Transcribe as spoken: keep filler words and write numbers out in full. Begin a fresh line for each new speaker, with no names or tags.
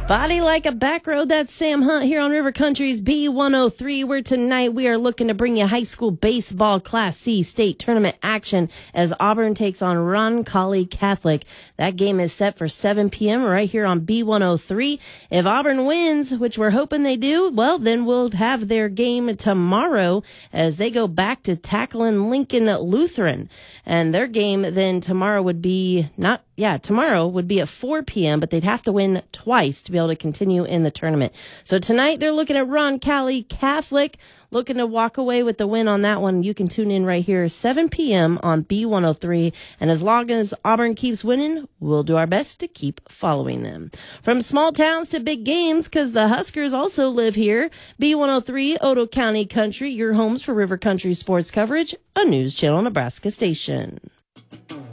Body like a back road, that's Sam Hunt here on River Country's B one oh three, where tonight we are looking to bring you high school baseball Class C state tournament action as Auburn takes on Roncalli Catholic. That game is set for seven p.m. right here on B one oh three. If Auburn wins, which we're hoping they do, well, then we'll have their game tomorrow as they go back to tackling Lincoln Lutheran. And their game then tomorrow would be not Yeah, tomorrow would be at four p.m., but they'd have to win twice to be able to continue in the tournament. So tonight they're looking at Roncalli Catholic, looking to walk away with the win on that one. You can tune in right here, seven p.m. on B one oh three. And as long as Auburn keeps winning, we'll do our best to keep following them. From small towns to big games, because the Huskers also live here. B one oh three, Otoe County Country, your homes for River Country sports coverage, a News Channel Nebraska station.